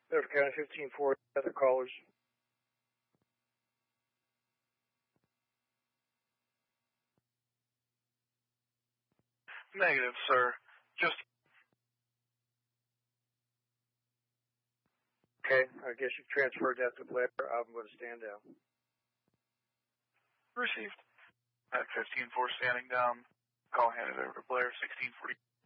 Bedford County 15-4, other callers. Negative, sir. Just... Okay, I guess you transferred that to Blair. I'm going to stand down. Received. At 15-4, standing down. Call handed over to Blair, 1640.